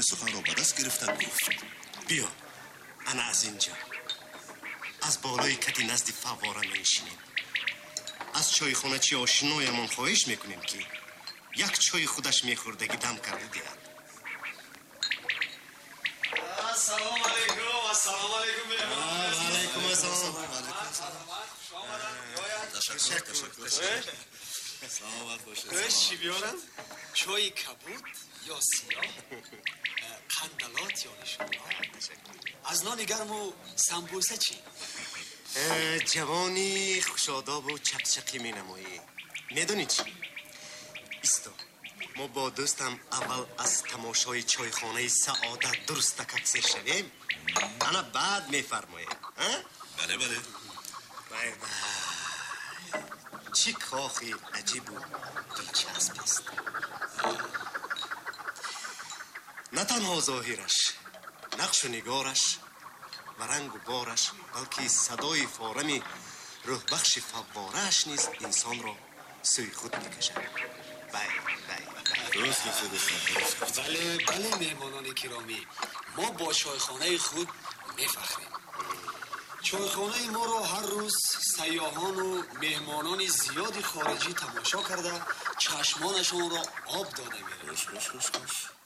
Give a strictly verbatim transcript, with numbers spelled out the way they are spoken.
سخن را به دست گرفتن گفت بیا انا از اینجا از بالای کتی نزد فواره میشینیم. از چای خونه چی آشنایمون خواهش میکنیم که یک چای خودش میخوردگی دم کرده دیاد. السلام علیکم. السلام علیکم. و علیکم السلام. تشکر تشکر. سلامت باشه. چی بیارم؟ چای کبود یا سیاه؟ قندلات یا نشون؟ از نان گرم و سمبوسه چی؟ جوانی خوشاداب و چقچقی می نمایی. میدونی چی؟ ایستا ما با دوستم اول از تماشای چایخانه سعادت درست تککسه شویم، انا بعد میفرماییم. بله بله. بای بای چی کاخی عجیب و دلچسب است. نه تنها ظاهرش، نقش و نگارش و رنگ و بارش، بلکه صدای فارمی روح بخش فوارش نیز انسان را سوی خود میکشد. بای بای درست گفته. بله بله مهمانان کرامی، ما با چایخانه خود میفخریم. چایخانه ما را هر روز سیاحان و مهمانان زیادی خارجی تماشا کرده چشمانشان را آب داده می‌رود. خوش خوش خوش خوش.